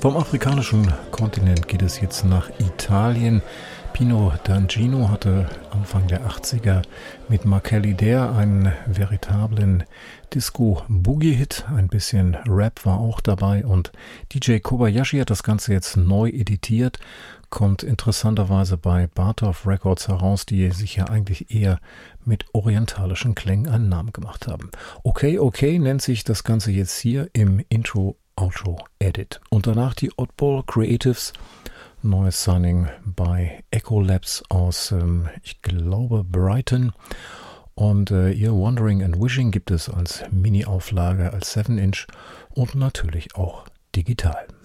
Vom afrikanischen Kontinent geht es jetzt nach Italien. Pino D'Angino hatte Anfang der 80er mit Makeli Dare einen veritablen Disco-Boogie-Hit. Ein bisschen Rap war auch dabei und DJ Kobayashi hat das Ganze jetzt neu editiert. Kommt interessanterweise bei Bartov Records heraus, die sich ja eigentlich eher mit orientalischen Klängen einen Namen gemacht haben. Okay, nennt sich das Ganze jetzt hier im Intro-Outro-Edit. Und danach die Oddball Creatives, neues Signing bei Echo Labs aus, ich glaube, Brighton. Und ihr Wandering and Wishing gibt es als Mini-Auflage, als 7-Inch und natürlich auch digital.